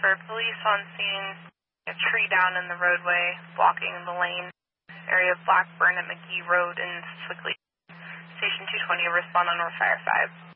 for police on scene. A tree down in the roadway, blocking the lane. Area of Blackburn at McGee Road and Slickley. Station 220, respond on Fire 5.